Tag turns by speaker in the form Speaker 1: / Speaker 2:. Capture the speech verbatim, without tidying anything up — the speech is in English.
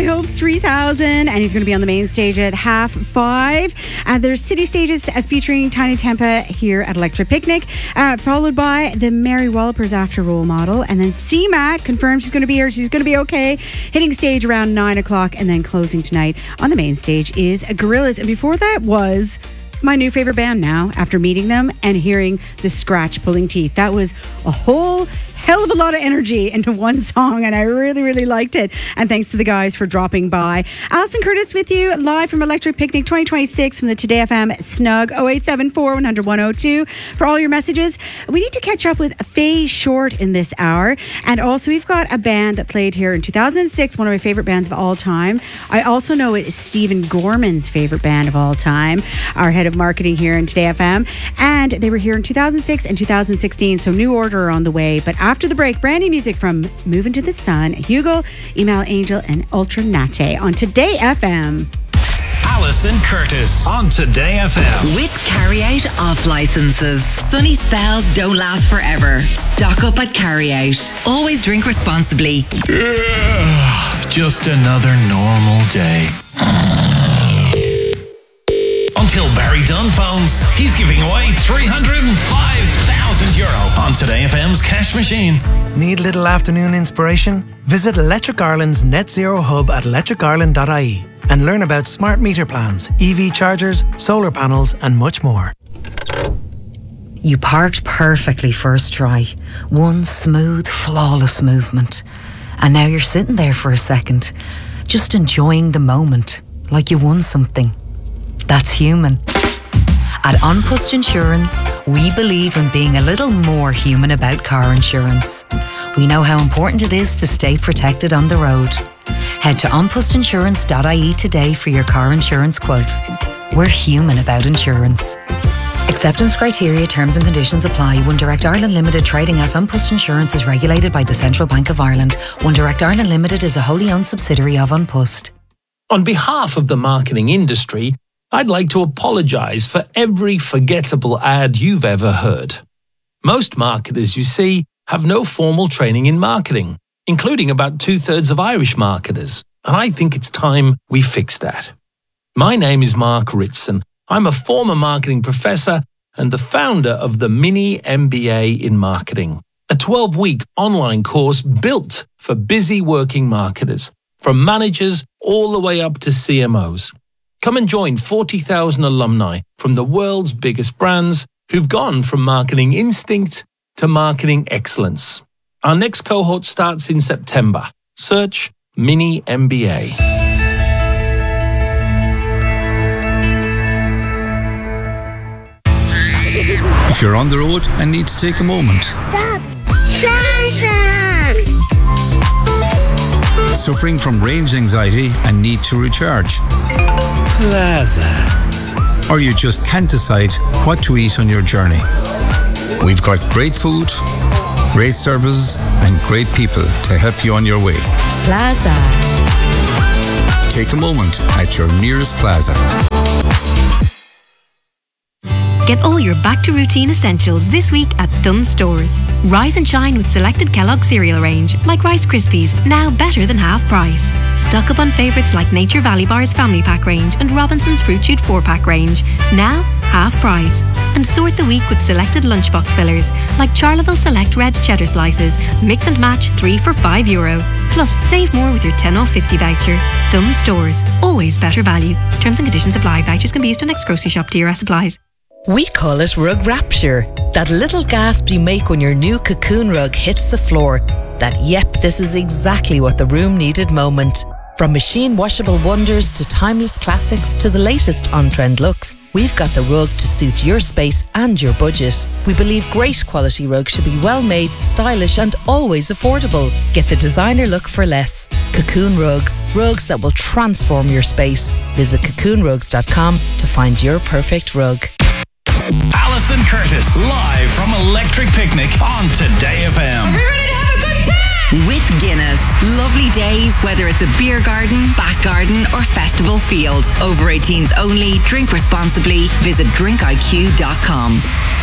Speaker 1: Hopes three thousand, and he's going to be on the main stage at half five. Uh, there's City Stages uh, featuring Tiny Tempa here at Electric Picnic, uh, followed by the Mary Wallopers After Role Model, and then C MAT confirmed she's going to be here. She's going to be okay. Hitting stage around nine o'clock, and then closing tonight on the main stage is Gorillaz. And before that was my new favorite band now, after meeting them and hearing the Scratch Pulling Teeth. That was a whole hell of a lot of energy into one song, and I really, really liked it. And thanks to the guys for dropping by. Alison Curtis with you live from Electric Picnic twenty twenty-six from the Today F M Snug oh eight seven four, one hundred, one oh two for all your messages. We need to catch up with Faye Short in this hour. And also we've got a band that played here in two thousand six, one of my favorite bands of all time. I also know it is Stephen Gorman's favorite band of all time, our head of marketing here in Today F M. And they were here in two thousand six and two thousand sixteen, so New Order are on the way. But after the break, brand new music from Moving to the Sun, Hugo, Email Angel, and Ultra Nate on Today F M.
Speaker 2: Alison Curtis on Today F M.
Speaker 3: With carry-out off licenses. Sunny spells don't last forever. Stock up at carry-out. Always drink responsibly.
Speaker 2: Ugh, just another normal day. Until Barry Dunn phones, he's giving away three hundred five thousand euro on Today F M's cash machine.
Speaker 4: Need a little afternoon inspiration? Visit Electric Ireland's Net Zero Hub at electric ireland dot I E and learn about smart meter plans, E V chargers, solar panels, and much more.
Speaker 5: You parked perfectly first try. One smooth, flawless movement. And now you're sitting there for a second, just enjoying the moment, like you won something. That's human. At An Post Insurance, we believe in being a little more human about car insurance. We know how important it is to stay protected on the road. Head to an post insurance dot I E today for your car insurance quote. We're human about insurance. Acceptance criteria, terms and conditions apply. One Direct Ireland Limited, trading as An Post Insurance, is regulated by the Central Bank of Ireland. One Direct Ireland Limited is a wholly owned subsidiary of An Post.
Speaker 6: On behalf of the marketing industry, I'd like to apologise for every forgettable ad you've ever heard. Most marketers, you see, have no formal training in marketing, including about two-thirds of Irish marketers, and I think it's time we fix that. My name is Mark Ritson. I'm a former marketing professor and the founder of the Mini M B A in Marketing, a twelve-week online course built for busy working marketers, from managers all the way up to C M Os. Come and join forty thousand alumni from the world's biggest brands who've gone from marketing instinct to marketing excellence. Our next cohort starts in September. Search Mini M B A.
Speaker 7: If you're on the road and need to take a moment.
Speaker 8: Stop! Plaza!
Speaker 7: Suffering from range anxiety and need to recharge.
Speaker 2: Plaza.
Speaker 7: Or you just can't decide what to eat on your journey. We've got great food, great services, and great people to help you on your way.
Speaker 5: Plaza.
Speaker 7: Take a moment at your nearest Plaza.
Speaker 9: Get all your back to routine essentials this week at Dunnes Stores. Rise and shine with selected Kellogg cereal range, like Rice Krispies, now better than half price. Stock up on favourites like Nature Valley Bar's Family Pack range and Robinson's Fruit Shoot four pack range, now half price. And sort the week with selected lunchbox fillers like Charleville Select Red Cheddar Slices, mix and match three for five euro. Plus, save more with your ten off fifty voucher. Dunnes Stores, always better value. Terms and conditions apply. Vouchers can be used on next grocery shop to your supplies.
Speaker 5: We call it rug rapture. That little gasp you make when your new cocoon rug hits the floor. That, yep, this is exactly what the room needed moment. From machine washable wonders to timeless classics to the latest on-trend looks, we've got the rug to suit your space and your budget. We believe great quality rugs should be well made, stylish and always affordable. Get the designer look for less. Cocoon Rugs. Rugs that will transform your space. Visit cocoon rugs dot com to find your perfect rug.
Speaker 2: Alison Curtis, live from Electric Picnic on Today F M.
Speaker 3: Are we ready to have a good time? With Guinness. Lovely days, whether it's a beer garden, back garden or festival field. Over eighteens only. Drink responsibly. Visit drink I Q dot com.